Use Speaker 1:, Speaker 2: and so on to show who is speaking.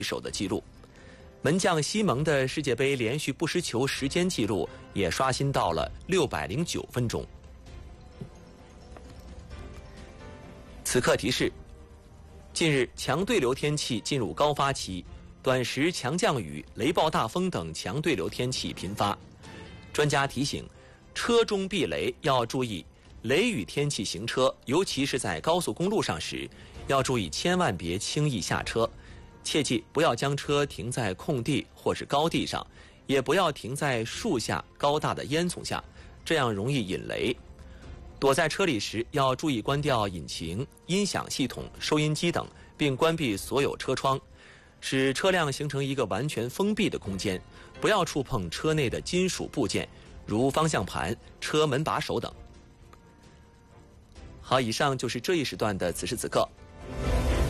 Speaker 1: 手的记录。门将西蒙的世界杯连续不失球时间记录也刷新到了609分钟。此刻提示：近日强对流天气进入高发期，短时强降雨、雷暴大风等强对流天气频发。专家提醒，车中避雷要注意雷雨天气行车，尤其是在高速公路上时，要注意千万别轻易下车。切记不要将车停在空地或是高地上，也不要停在树下、高大的烟囱下，这样容易引雷。躲在车里时要注意关掉引擎、音响系统、收音机等，并关闭所有车窗，使车辆形成一个完全封闭的空间，不要触碰车内的金属部件，如方向盘、车门把手等。好，以上就是这一时段的此时此刻。